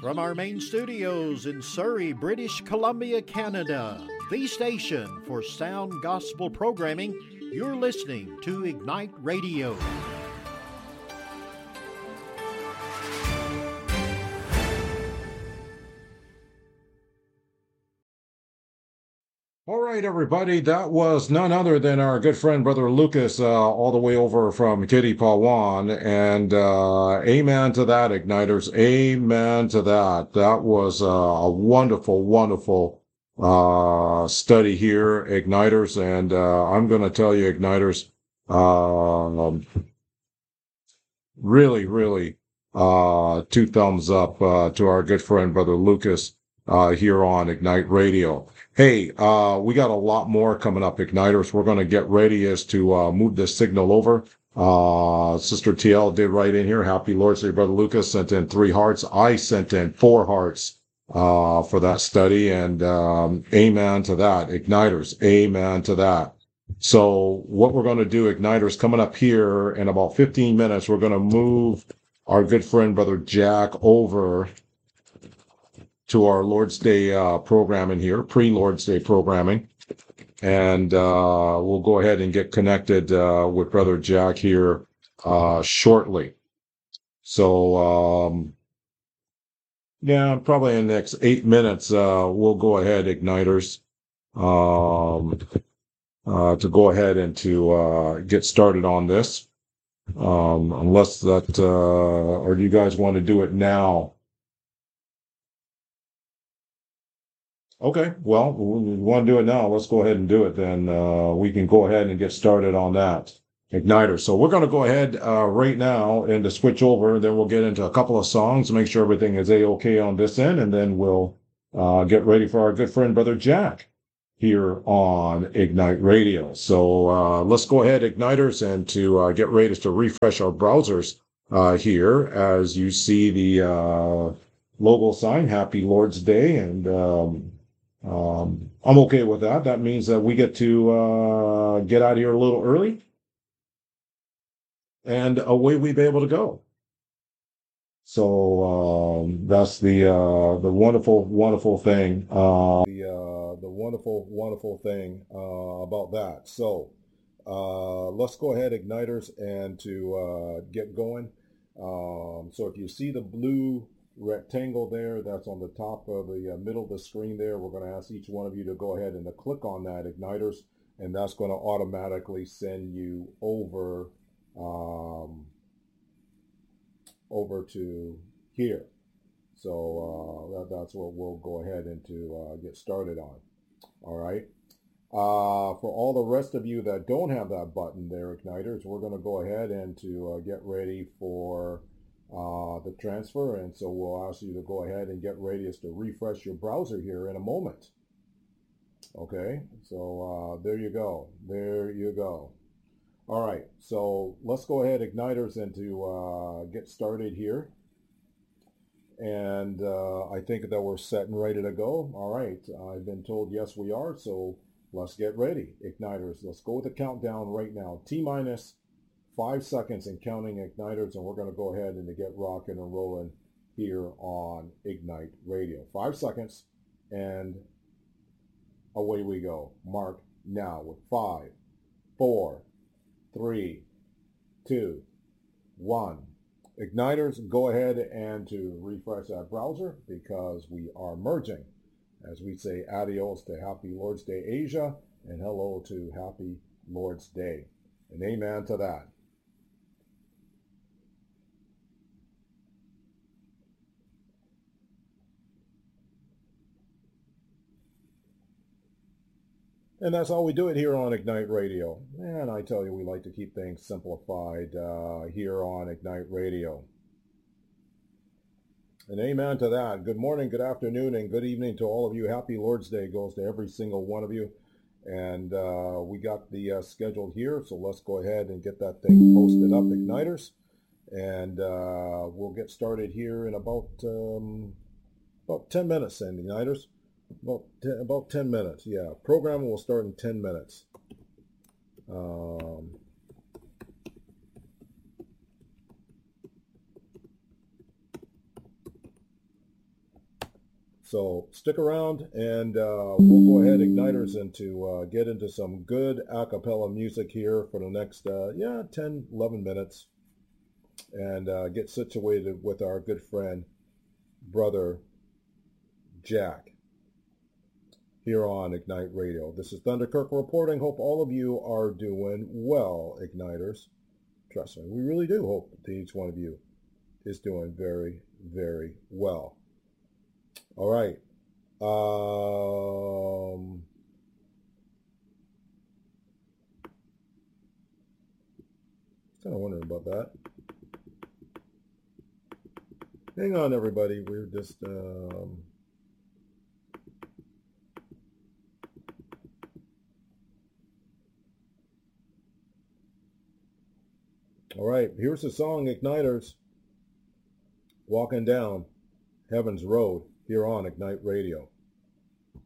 From our main studios in Surrey, British Columbia, Canada, the station for sound gospel programming, you're listening to Ignite Radio. All right, everybody, that was none other than our good friend, Brother Lucas, all the way over from Kitty Pawan. And amen to that, Igniters. Amen to that. That was a wonderful, wonderful study here, Igniters. And I'm going to tell you, Igniters, really, really, two thumbs up to our good friend, Brother Lucas, here on Ignite Radio. Hey, we got a lot more coming up, Igniters. We're going to get ready as to move this signal over. Sister TL did write in here, Happy Lord's Day, Brother Lucas, sent in 3 hearts. I sent in 4 hearts for that study, and amen to that, Igniters. Amen to that. So what we're going to do, Igniters, coming up here in about 15 minutes, we're going to move our good friend, Brother Jack, over to our Lord's Day programming here, pre-Lord's Day programming. And we'll go ahead and get connected with Brother Jack here shortly. So, yeah, probably in the next 8 minutes, we'll go ahead, Igniters, to go ahead and to get started on this. Unless that, or do you guys want to do it now? Okay, well, we want to do it now. Let's go ahead and do it. Then we can go ahead and get started on that igniter. So we're going to go ahead right now and to switch over. Then we'll get into a couple of songs to make sure everything is a-okay on this end, and then we'll get ready for our good friend Brother Jack here on Ignite Radio. So let's go ahead, Igniters, and to get ready to refresh our browsers here as you see the logo sign, Happy Lord's Day, and I'm okay with that. That means that we get to get out of here a little early, and away we be able to go. So that's the wonderful, wonderful thing. The wonderful, wonderful thing about that. So let's go ahead, Igniters, and to get going. So if you see the blue rectangle there, that's on the top of the middle of the screen there, we're going to ask each one of you to go ahead and to click on that, Igniters, and that's going to automatically send you over over to here. So that's what we'll go ahead and to get started on. All right. For all the rest of you that don't have that button there, Igniters, we're going to go ahead and to get ready for the transfer, and so we'll ask you to go ahead and get ready as to refresh your browser here in a moment. Okay, so there you go. There you go. All right, so let's go ahead, Igniters, and to get started here. And I think that we're set and ready to go. All right, I've been told yes we are, so let's get ready, Igniters. Let's go with the countdown right now. T-minus 5 seconds and counting, Igniters, and we're going to go ahead and to get rocking and rolling here on Ignite Radio. 5 seconds, and away we go. Mark now with 5, 4, 3, 2, 1. Igniters, go ahead and to refresh that browser because we are merging. As we say adios to Happy Lord's Day Asia and hello to Happy Lord's Day. And amen to that. And that's how we do it here on Ignite Radio. And I tell you, we like to keep things simplified here on Ignite Radio. And amen to that. Good morning, good afternoon, and good evening to all of you. Happy Lord's Day goes to every single one of you. And we got the schedule here, so let's go ahead and get that thing posted up, Igniters. And we'll get started here in about 10 minutes, and Igniters. About 10 minutes, yeah. Programming will start in 10 minutes. So stick around, and we'll go ahead, Igniters, into get into some good a cappella music here for the next 10, 11 minutes, and get situated with our good friend, Brother Jack, here on Ignite Radio. This is Thunder Kirk reporting. Hope all of you are doing well, Igniters. Trust me, we really do hope that each one of you is doing very, very well. All right. Kind of wondering about that. Hang on, everybody. We're just all right. Here's the song, Igniters. Walking Down Heaven's Road, here on Ignite Radio.